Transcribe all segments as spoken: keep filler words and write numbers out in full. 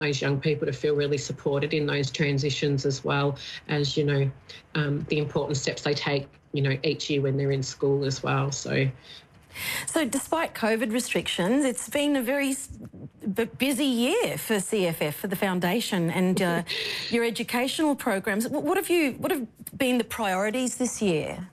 those young people to feel really supported in those transitions, as well as, you know, um, the important steps they take, you know, each year when they're in school as well. So. So despite COVID restrictions, it's been a very busy year for C F F, for the foundation and uh, your educational programs. What have you, what have been the priorities this year?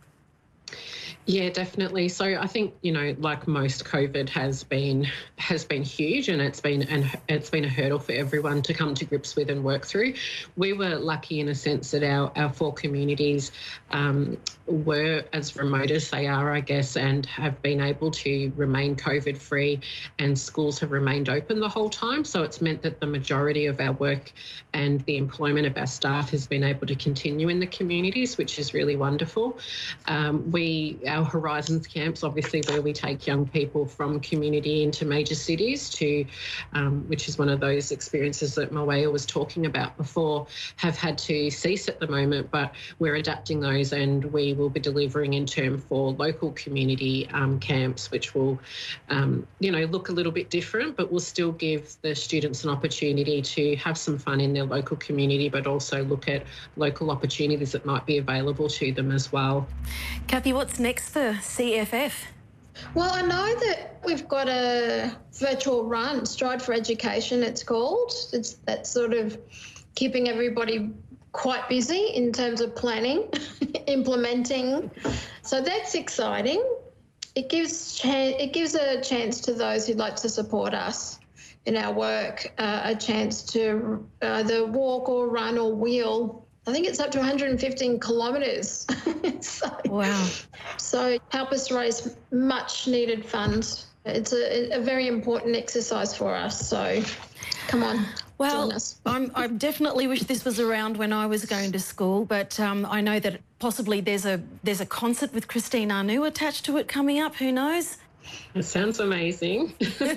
Yeah, definitely. So I think, you know, like most, COVID has been has been huge, and it's been and it's been a hurdle for everyone to come to grips with and work through. We were lucky in a sense that our, our four communities um, were as remote as they are, I guess, and have been able to remain COVID free, and schools have remained open the whole time. So it's meant that the majority of our work and the employment of our staff has been able to continue in the communities, which is really wonderful. Um, we our Our Horizons camps, obviously, where we take young people from community into major cities to, um, which is one of those experiences that Mwea was talking about before, have had to cease at the moment, but we're adapting those, and we will be delivering in term for local community um, camps, which will, um, you know, look a little bit different, but will still give the students an opportunity to have some fun in their local community, but also look at local opportunities that might be available to them as well. Kathy, what's next for C F F? Well, I know that we've got a virtual run, Stride for Education it's called. It's that's sort of keeping everybody quite busy in terms of planning, implementing. So that's exciting. It gives chan- it gives a chance to those who'd like to support us in our work, uh, a chance to either walk or run or wheel. I think it's up to one hundred fifteen kilometres. so, wow. So help us raise much needed funds. It's a, a very important exercise for us. So come on, well, join us. I'm, I definitely wish this was around when I was going to school, but um, I know that possibly there's a there's a concert with Christine Anu attached to it coming up. Who knows? It sounds amazing.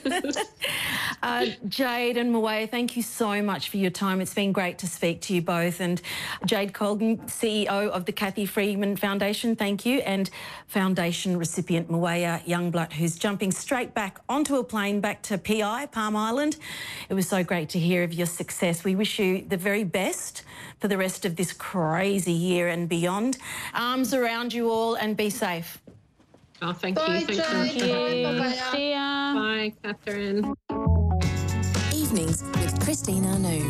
uh, Jade and Mwea, thank you so much for your time. It's been great to speak to you both. And Jade Colgan, C E O of the Cathy Freeman Foundation, thank you. And Foundation recipient Mwea Youngblood, who's jumping straight back onto a plane back to P I, Palm Island. It was so great to hear of your success. We wish you the very best for the rest of this crazy year and beyond. Arms around you all and be safe. Oh, thank Bye, you. Thanks Jane. so much. Bye. See ya. Bye, Catherine. Evenings with Christine Anu.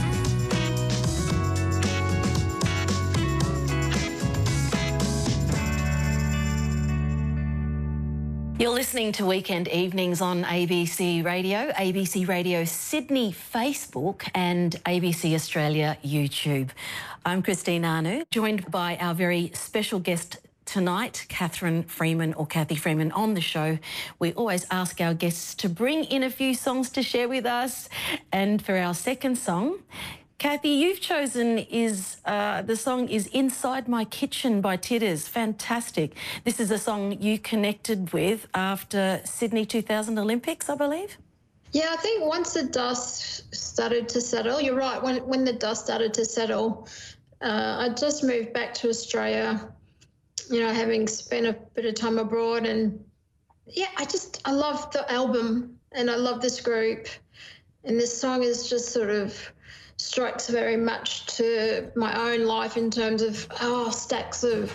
You're listening to Weekend Evenings on A B C Radio, A B C Radio Sydney Facebook and A B C Australia YouTube. I'm Christine Anu, joined by our very special guest tonight, Catherine Freeman, or Cathy Freeman, on the show. We always ask our guests to bring in a few songs to share with us. And for our second song, Cathy, you've chosen is uh, the song is Inside My Kitchen by Titters. Fantastic. This is a song you connected with after Sydney two thousand Olympics, I believe? Yeah, I think once the dust started to settle, you're right, when, when the dust started to settle, uh, I just moved back to Australia, you know, having spent a bit of time abroad. And yeah, I just, I love the album and I love this group. And this song is just sort of strikes very much to my own life in terms of, oh, stacks of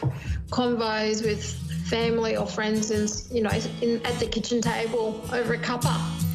convos with family or friends and, you know, in, at the kitchen table over a cuppa.